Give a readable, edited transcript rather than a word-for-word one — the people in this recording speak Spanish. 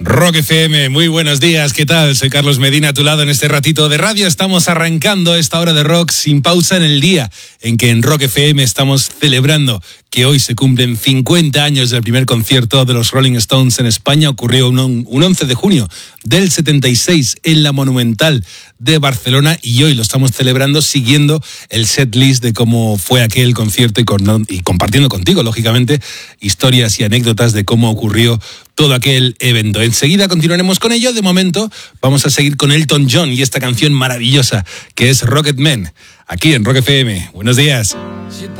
Rock FM, muy buenos días, ¿qué tal? Soy Carlos Medina, a tu lado en este ratito de radio. Estamos arrancando esta hora de rock sin pausa en el día en que en Rock FM estamos celebrando que hoy se cumplen 50 años del primer concierto de los Rolling Stones en España. Ocurrió un 11 de junio del 76 en la Monumental de Barcelona y hoy lo estamos celebrando siguiendo el setlist de cómo fue aquel concierto y compartiendo contigo, lógicamente, historias y anécdotas de cómo ocurrió todo aquel evento. Enseguida continuaremos con ello. De momento vamos a seguir con Elton John y esta canción maravillosa que es Rocketman, aquí en Rock FM. Buenos días.